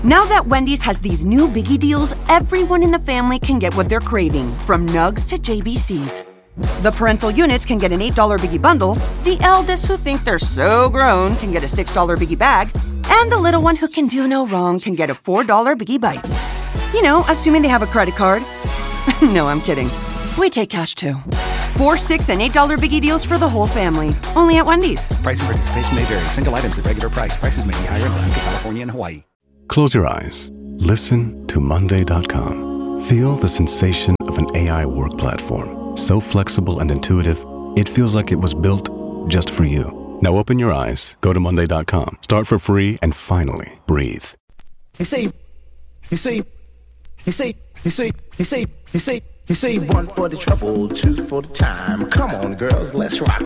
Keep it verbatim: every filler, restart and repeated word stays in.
Now that Wendy's has these new biggie deals, everyone in the family can get what they're craving, from nugs to J B Cs. The parental units can get an eight dollar biggie bundle, the eldest who think they're so grown can get a six dollar biggie bag, and the little one who can do no wrong can get a four dollar biggie bites. You know, assuming they have a credit card. No, I'm kidding. We take cash too. Four, six, and eight dollar biggie deals for the whole family. Only at Wendy's. Price and participation may vary. Single items at regular price. Prices may be higher in Alaska, California, and Hawaii. Close your eyes. Listen to Monday dot com. Feel the sensation of an A I work platform. So flexible and intuitive, it feels like it was built just for you. Now open your eyes, go to Monday dot com, start for free, and finally breathe. You say, you say, you say, you say, you say, you say, you say one for the trouble, two for the time. Come on, girls, let's rock.